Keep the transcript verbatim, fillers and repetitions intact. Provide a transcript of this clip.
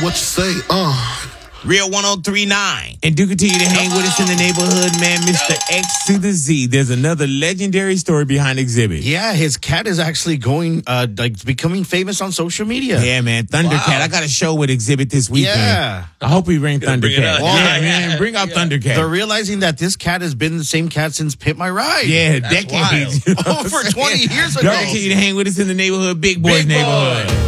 what you say, uh. Real one oh three point nine. And do continue to hang with us in the neighborhood, man. Mister X to the Z. There's another legendary story behind Exhibit. Yeah, his cat is actually going, uh, like, becoming famous on social media. Yeah, man. Thundercat. Wow. I got a show with Exhibit this weekend. Yeah. I hope we bring Bring it Thundercat. up. Yeah, Yeah. man. Bring out Yeah. Thundercat. They're realizing that this cat has been the same cat since Pit My Ride. Yeah, That's decades. Over twenty years ago. Y'all continue to hang with us in the neighborhood, Big Boys Big Boy. neighborhood.